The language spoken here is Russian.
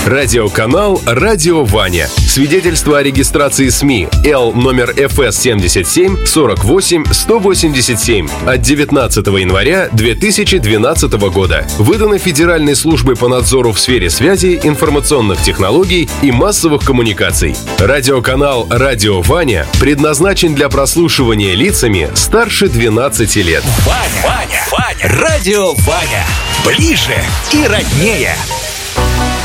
Радиоканал «Радио Ваня». Свидетельство о регистрации СМИ Л номер ФС 77 48 187 от 19 января 2012 года. Выдано Федеральной службой по надзору в сфере связи, информационных технологий и массовых коммуникаций. Радиоканал «Радио Ваня» предназначен для прослушивания лицами старше 12 лет. Ваня. Радио Ваня. Ближе и роднее.